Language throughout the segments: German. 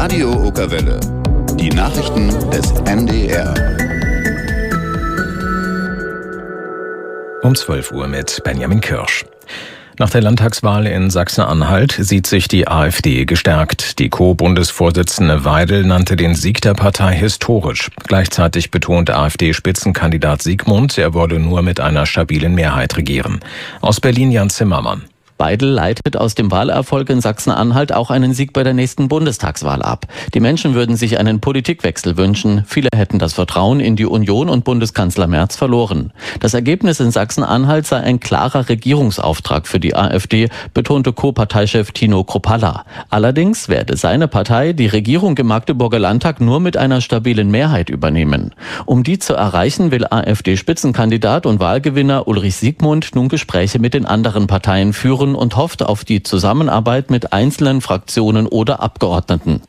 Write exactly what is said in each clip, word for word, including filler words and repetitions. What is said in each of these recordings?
Radio Okerwelle. Die Nachrichten des N D R. Um zwölf Uhr mit Benjamin Kirsch. Nach der Landtagswahl in Sachsen-Anhalt sieht sich die AfD gestärkt. Die Co-Bundesvorsitzende Weidel nannte den Sieg der Partei historisch. Gleichzeitig betont AfD-Spitzenkandidat Siegmund, er wolle nur mit einer stabilen Mehrheit regieren. Aus Berlin Jan Zimmermann. Weidel leitet aus dem Wahlerfolg in Sachsen-Anhalt auch einen Sieg bei der nächsten Bundestagswahl ab. Die Menschen würden sich einen Politikwechsel wünschen. Viele hätten das Vertrauen in die Union und Bundeskanzler Merz verloren. Das Ergebnis in Sachsen-Anhalt sei ein klarer Regierungsauftrag für die AfD, betonte Co-Parteichef Tino Kruppalla. Allerdings werde seine Partei die Regierung im Magdeburger Landtag nur mit einer stabilen Mehrheit übernehmen. Um die zu erreichen, will AfD-Spitzenkandidat und Wahlgewinner Ulrich Siegmund nun Gespräche mit den anderen Parteien führen und hofft auf die Zusammenarbeit mit einzelnen Fraktionen oder Abgeordneten.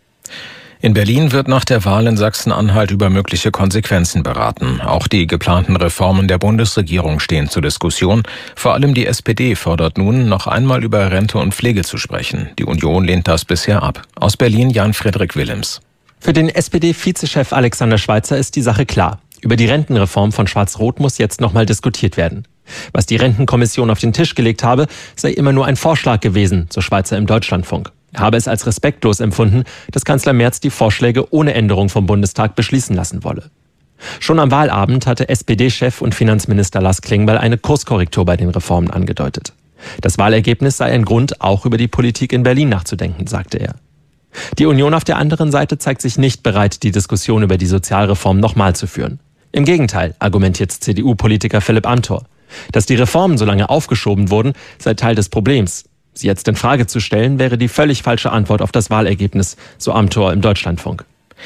In Berlin wird nach der Wahl in Sachsen-Anhalt über mögliche Konsequenzen beraten. Auch die geplanten Reformen der Bundesregierung stehen zur Diskussion. Vor allem die S P D fordert nun, noch einmal über Rente und Pflege zu sprechen. Die Union lehnt das bisher ab. Aus Berlin Jan-Friedrich Willems. Für den S P D-Vizechef Alexander Schweitzer ist die Sache klar. Über die Rentenreform von Schwarz-Rot muss jetzt nochmal diskutiert werden. Was die Rentenkommission auf den Tisch gelegt habe, sei immer nur ein Vorschlag gewesen, so Schweitzer im Deutschlandfunk. Er habe es als respektlos empfunden, dass Kanzler Merz die Vorschläge ohne Änderung vom Bundestag beschließen lassen wolle. Schon am Wahlabend hatte S P D-Chef und Finanzminister Lars Klingbeil eine Kurskorrektur bei den Reformen angedeutet. Das Wahlergebnis sei ein Grund, auch über die Politik in Berlin nachzudenken, sagte er. Die Union auf der anderen Seite zeigt sich nicht bereit, die Diskussion über die Sozialreform nochmal zu führen. Im Gegenteil, argumentiert C D U-Politiker Philipp Amthor. Dass die Reformen so lange aufgeschoben wurden, sei Teil des Problems. Sie jetzt in Frage zu stellen, wäre die völlig falsche Antwort auf das Wahlergebnis, so Amthor im Deutschlandfunk.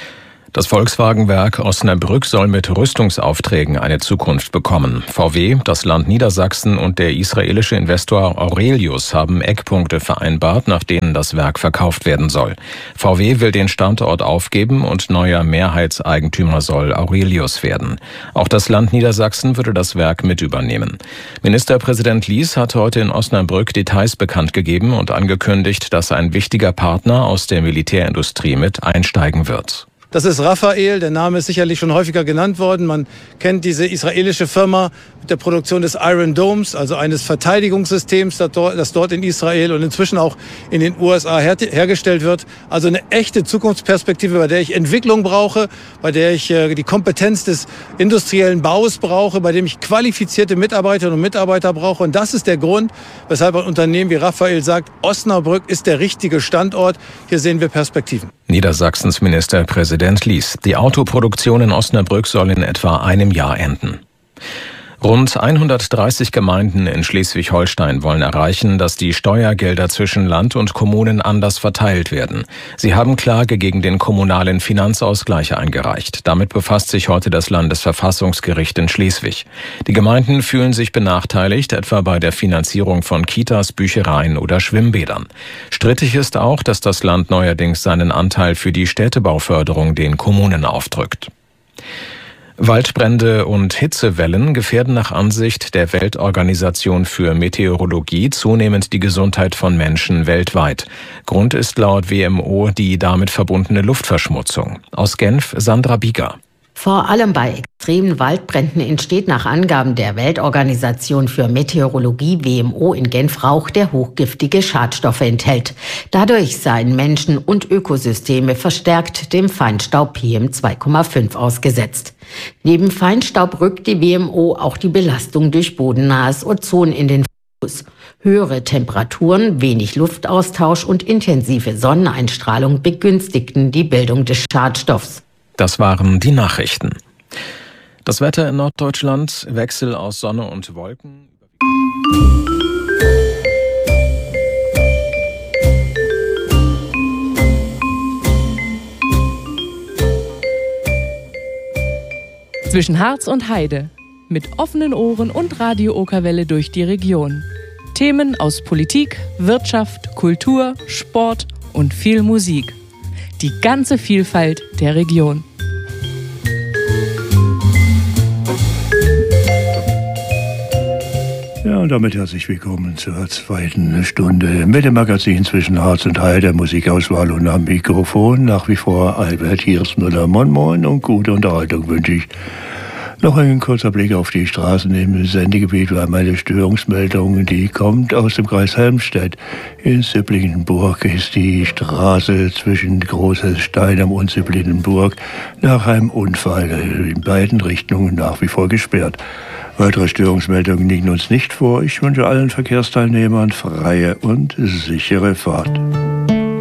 Das Volkswagenwerk Osnabrück soll mit Rüstungsaufträgen eine Zukunft bekommen. V W, das Land Niedersachsen und der israelische Investor Aurelius haben Eckpunkte vereinbart, nach denen das Werk verkauft werden soll. V W will den Standort aufgeben und neuer Mehrheitseigentümer soll Aurelius werden. Auch das Land Niedersachsen würde das Werk mit übernehmen. Ministerpräsident Lies hat heute in Osnabrück Details bekannt gegeben und angekündigt, dass ein wichtiger Partner aus der Militärindustrie mit einsteigen wird. Das ist Rafael, der Name ist sicherlich schon häufiger genannt worden. Man kennt diese israelische Firma mit der Produktion des Iron Domes, also eines Verteidigungssystems, das dort, das dort in Israel und inzwischen auch in den U S A her, hergestellt wird. Also eine echte Zukunftsperspektive, bei der ich Entwicklung brauche, bei der ich äh, die Kompetenz des industriellen Baus brauche, bei dem ich qualifizierte Mitarbeiterinnen und Mitarbeiter brauche. Und das ist der Grund, weshalb ein Unternehmen wie Rafael sagt, Osnabrück ist der richtige Standort. Hier sehen wir Perspektiven. Niedersachsens Ministerpräsident Lies. Die Autoproduktion in Osnabrück soll in etwa einem Jahr enden. Rund hundertdreißig Gemeinden in Schleswig-Holstein wollen erreichen, dass die Steuergelder zwischen Land und Kommunen anders verteilt werden. Sie haben Klage gegen den kommunalen Finanzausgleich eingereicht. Damit befasst sich heute das Landesverfassungsgericht in Schleswig. Die Gemeinden fühlen sich benachteiligt, etwa bei der Finanzierung von Kitas, Büchereien oder Schwimmbädern. Strittig ist auch, dass das Land neuerdings seinen Anteil für die Städtebauförderung den Kommunen aufdrückt. Waldbrände und Hitzewellen gefährden nach Ansicht der Weltorganisation für Meteorologie zunehmend die Gesundheit von Menschen weltweit. Grund ist laut W M O die damit verbundene Luftverschmutzung. Aus Genf Sandra Bieger. Vor allem bei extremen Waldbränden entsteht nach Angaben der Weltorganisation für Meteorologie W M O in Genf Rauch, der hochgiftige Schadstoffe enthält. Dadurch seien Menschen und Ökosysteme verstärkt dem Feinstaub P M zwei Komma fünf ausgesetzt. Neben Feinstaub rückt die W M O auch die Belastung durch bodennahes Ozon in den Fokus. Höhere Temperaturen, wenig Luftaustausch und intensive Sonneneinstrahlung begünstigten die Bildung des Schadstoffs. Das waren die Nachrichten. Das Wetter in Norddeutschland, Wechsel aus Sonne und Wolken. Zwischen Harz und Heide. Mit offenen Ohren und Radio Okerwelle durch die Region. Themen aus Politik, Wirtschaft, Kultur, Sport und viel Musik. Die ganze Vielfalt der Region. Ja, und damit herzlich willkommen zur zweiten Stunde mit dem Magazin zwischen Harz und Heide, Musikauswahl und am Mikrofon. Nach wie vor Albert Hirschmüller. Moin Moin und gute Unterhaltung wünsche ich. Noch ein kurzer Blick auf die Straßen im Sendegebiet, weil meine Störungsmeldung, die kommt aus dem Kreis Helmstedt. In Siblingenburg ist die Straße zwischen Großes Steinam und Siblingenburg nach einem Unfall in beiden Richtungen nach wie vor gesperrt. Weitere Störungsmeldungen liegen uns nicht vor. Ich wünsche allen Verkehrsteilnehmern freie und sichere Fahrt.